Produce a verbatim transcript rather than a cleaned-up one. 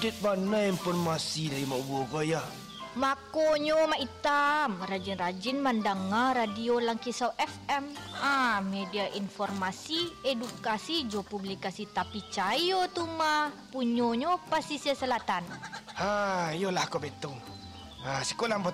update mana informasi dari Mak Buah Gaya. Makonyo Mak Itam, rajin-rajin mendengar radio Langkisau F M. Ah, media informasi, edukasi, jo publikasi tapi cayo tu mah. Punyonyo Pasisir Selatan. Ha, yolah kau betul. Ha, sekolah